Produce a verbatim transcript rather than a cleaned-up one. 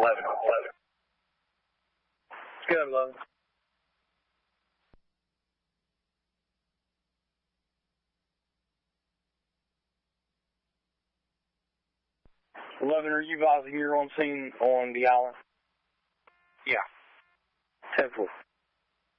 eleven. eleven. Go ahead, eleven. eleven, are you advising you're on scene on the island? Yeah. ten four.